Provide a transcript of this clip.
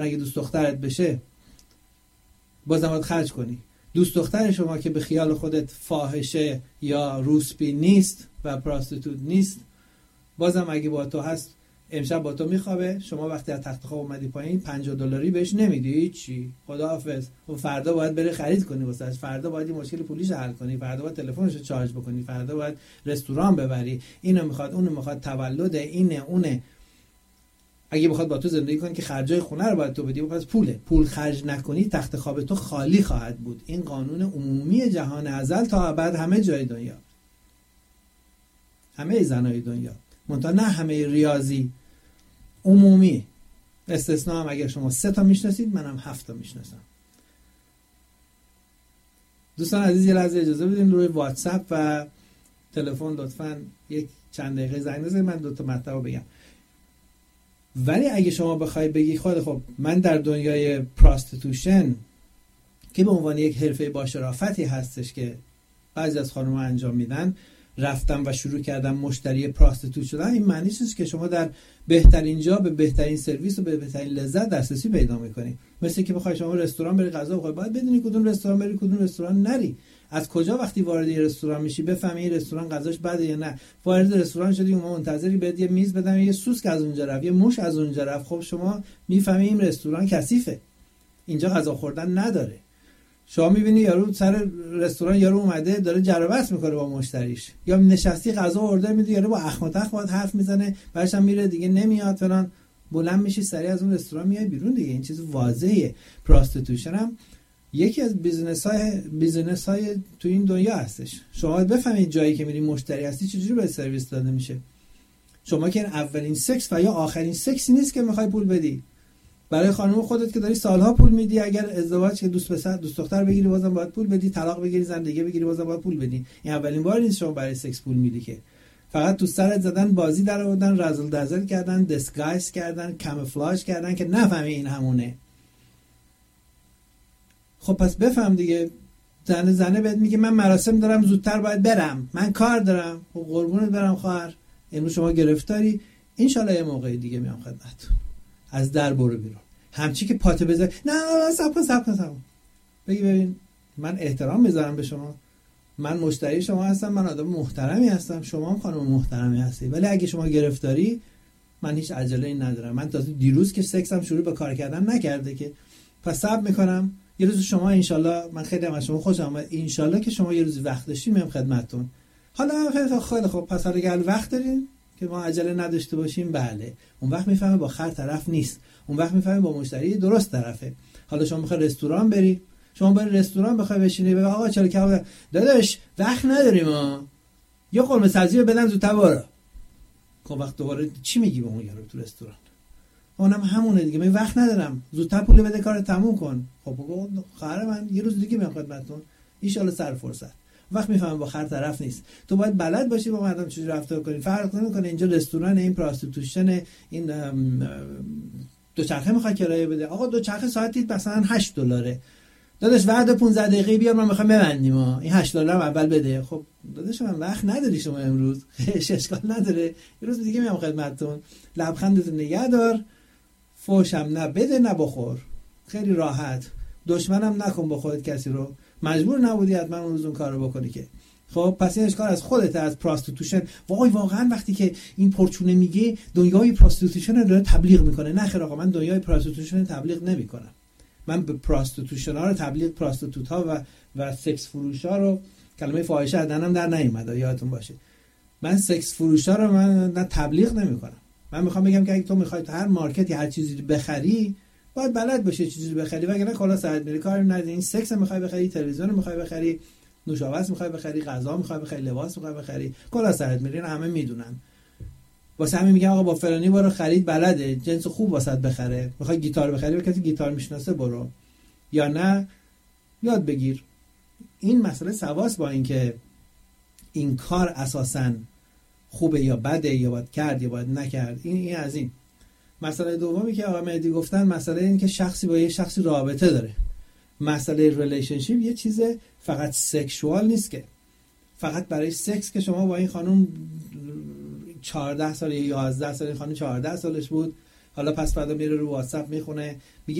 اگه دوست دخترت بشه بازم باید خرج کنی. دوست دختر شما که به خیال خودت فاحشه یا روسپی نیست و پراستیتوت نیست، بازم اگه با تو هست امشب با تو میخوابه، شما وقتی از تخت خواب اومدی پایین $50 بهش نمیدی، چی خداحافظ. و فردا باید بری خرید کنی واسش، فردا باید این مشکل پولیش حل کنی، فردا باید تلفنشو چارج بکنی، فردا باید رستوران ببری، اینو میخواد اونو میخواد، تولد اینه اونه. اگه بخواد با تو زندگی کنی که خرجای خونه رو باید تو بدی، پس پول خرج نکنی تخت خواب تو خالی خواهد بود. این قانون عمومی جهان ازل تا ابد، همه جای دنیا، همه زنای دنیا، منتها نه همه ریاضی، عمومی. استثناء هم اگر شما 3 تا میشناسید، منم 7 تا میشناسم. دوستان عزیز یه لحظه اجازه بدین روی واتساپ و تلفن لطفاً یک چند دقیقه زنگ بزنید، من 2 تا مطلب رو بگم. ولی اگه شما بخوای بگی خب من در دنیای پراستیتوشن که به عنوان یک حرفه با شرافتی هستش که بعضی از خانم‌ها انجام میدن، رفتم و شروع کردم مشتری پراستیتوت شدن، این معنی نیست که شما در بهترین جا به بهترین سرویس و به بهترین لذت دسترسی پیدا می‌کنی. مثل که بخوای شما رستوران بری غذا بخوری، باید بدونی کدوم رستوران بری کدوم رستوران نری. از کجا وقتی وارد یه رستوران میشی بفهمی این رستوران غذاش بده یا نه. وارد رستوران شدی اون منتظری بهت یه میز بدن، یه سوسک از اونجا رفت، یه موش از اونجا رفت، خب شما میفهمی این رستوران کثیفه، اینجا غذا خوردن نداره. شما میبینی یارو سر رستوران یارو اومده داره جر و بحث میکنه با مشتریش، یا نشستی غذا اوردر میدی یارو با اخم و تخم باید حرف میزنه، بعدش هم میره دیگه نمیاد فلان، بلند میشی سریع از اون رستوران میای بیرون دیگه. این چیز واضحه. پراستیتوشن هم یکی از بیزینس های تو این دنیا هستش. شما باید بفهمید جایی که میری مشتری هستی چجوری به سرویس داده میشه. شما که اولین سکس و یا آخرین سکسی نیست که میخوای پول بدی. برای خانم خودت که داری سالها پول میدی، اگر ازدواج که دوست دختر بگیری بازم باید پول بدی، طلاق بگیری زندگی بگیری بازم باید پول بدی. این اولین بار نیست شما برای سکس پول میدی که. فقط تو سرت زدن، بازی در آوردن، رزل دزل کردن، دیسگایز کردن، کاموفلاژ کردن که نفهمی این همونه. خب پس بفهم دیگه. زنه بهت میگه من مراسم دارم زودتر باید برم، من کار دارم. خب قربونت برم خواهر، امروز شما گرفتاری، ان شاءالله یه موقع دیگه میام خدمتتون. از در برو بیرون. همچی که پاته بذار، نه صبر کن. بگی ببین من احترام میذارم به شما، من مشتری شما هستم، من آدم محترمی هستم، شما هم خانم محترمی هستی، ولی اگه شما گرفتاری من هیچ عجله‌ای ندارم. من تازه دیروز که سکسم شروع به کار کردن نکرده که، پس صبر میکنم. یه روز شما انشالله، من خیلی از شما خوشم اومد، انشالله که شما یه روز وقت داشتین میام خدمتتون. حالا خیلی خوب، پس اگه وقت دارین که ما عجله نداشته باشیم، بله، اون وقت میفهمه با خر طرف نیست، اون وقت میفهمه با مشتری درست طرفه. حالا شما میخوای رستوران بری، شما بری رستوران بخوای بشینی بگی آقا چرا کباب داداش وقت نداریم ما، یا قرمه سبزی رو بدن زودتر برو. خب وقت دوباره چی میگی به اون یارو تو رستوران؟ اونم همونه دیگه، من وقت ندارم، زودتر پول بده کارو تموم کن. خب بگو خره من یه روز دیگه میام خدمتتون، ان شاءالله سر فرصت. وقت میفهمم با خر طرف نیست. تو باید بلد باشی با مردم چجوری رفتار کنی. فرق نمیکنه اینجا رستوران، این پراستیتوشن، این دوچرخه میخواد کرایه بده. آقا دوچرخه ساعتی مثلا $8. داداش بعد 15 دقیقه بیار من میخوام ببندیم این $8 هم اول بده. خب داداش من وقت نداری شما امروز، اشکال نداره، یه روز دیگه میام خدمتتون. لبخندتون نگه دار، فوشم نه بده نه بخور، خیلی راحت. دشمنم نکن با خودت کسی رو، مجبور نبودی حتما اون روز اون کارو بکنی که. خب پس این اشکال از خودت، از پراستیتوشن. وای واقعا وقتی که این پرچونه میگه دنیای پراستیتوشن رو داره تبلیغ میکنه، نه خیر آقا، من دنیای پراستیتوشن تبلیغ نمیکنم. من به پراستیتوشن ها رو تبلیغ، پراستیتوت ها و سکس فروش ها رو، کلمه فاحشه از دهنم در نیومد یادتون باشه، من سکس فروش ها رو من تبلیغ نمیکنم. من میخوام بگم که اگه تو میخوای هر مارکتی هر چیزی بخری، باید بلد باشی چیزی بخری، وگرنه کلا ساعت میری کاری نداری. این سکس میخوای بخری، تلویزیون میخوای بخری، نوشابه میخوای بخری، غذا میخوای بخری، لباس میخوای بخری، کلا ساعت میری، همه میدونن. واسه همین میگم آقا با فلانی برو خرید، بلده، جنس خوب واسط بخره. میخوای گیتار بخری، با کسی گیتار میشناسه برو، یا نه یاد بگیر. این مسئله سواس با این که این کار اساساً خوبه یا بده، یا باید کرد یا باید نکرد. این از این. مسئله دومی که آقا مهدی گفتن، مسئله این که شخصی با یه شخصی رابطه داره. مسئله ریلیشنشیپ یه چیز فقط سکشوال نیست که فقط برای سکس که شما با این خانم 14 سال یا 11 سال، این خانم 14 سالش بود حالا پس فردا میره رو واتساپ میخونه.